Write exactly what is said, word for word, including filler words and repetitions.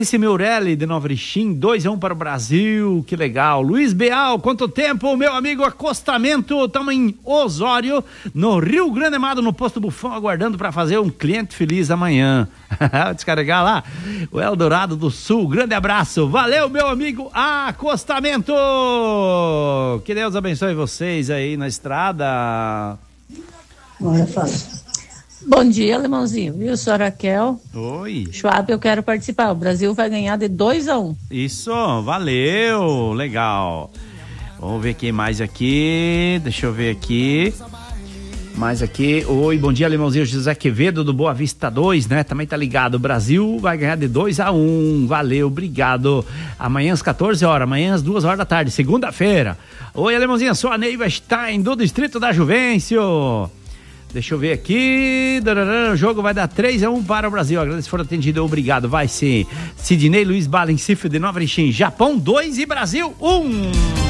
Esse Meurelli de Nova Erechim, dois a um para o Brasil, que legal. Luiz Beal, quanto tempo, meu amigo, acostamento, estamos em Osório, no Rio Grande do Norte, no Posto Bufão, aguardando para fazer um cliente feliz amanhã. Descarregar lá, o Eldorado do Sul, grande abraço, valeu, meu amigo, acostamento. Que Deus abençoe vocês aí na estrada. Bora, fala. Bom dia, Alemãozinho. Viu, sou a Raquel. Oi. Schwab, eu quero participar. O Brasil vai ganhar de dois a um. Isso, valeu, legal. Vamos ver quem mais aqui. Deixa eu ver aqui. Mais aqui. Oi, bom dia, Alemãozinho. José Quevedo do Boa Vista dois, né? Também tá ligado. O Brasil vai ganhar de dois a um. Valeu, obrigado. Amanhã às quatorze horas, amanhã às duas horas da tarde, segunda-feira. Oi, Alemãozinho, sou a Neiva Stein do Distrito da Juvencio. Deixa eu ver aqui. O jogo vai dar três a um para o Brasil. Agradeço por atendido. Obrigado. Vai sim. Sidney Luiz Balencif de Nova Erechim. Japão dois e Brasil um.